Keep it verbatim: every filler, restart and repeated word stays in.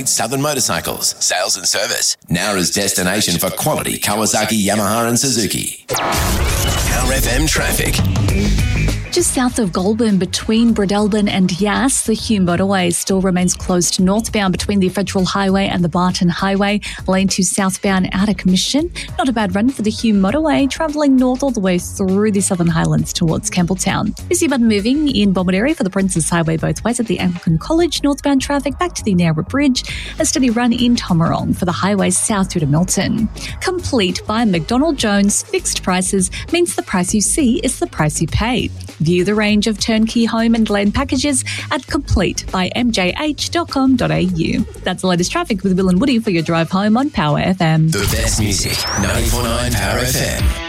Great Southern Motorcycles, sales and service. Nowra's destination for quality Kawasaki, Yamaha and Suzuki. Power F M traffic. Just south of Goulburn between Bredelburn and Yass, the Hume motorway still remains closed northbound between the Federal Highway and the Barton Highway. Lane two southbound out of commission. Not a bad run for the Hume motorway, travelling north all the way through the Southern Highlands towards Campbelltown. Busy but moving in Bomaderry for the Princes Highway both ways at the Anglican College. Northbound traffic back to the Nowra Bridge. A steady run in Tomarong for the highway south through to Milton. Complete by McDonald Jones. Fixed prices means the price you see is the price you pay. View the range of turnkey home and land packages at complete by m j h dot com dot a u. That's the latest traffic with Will and Woody for your drive home on Power F M. The best music, ninety-four point nine Power F M.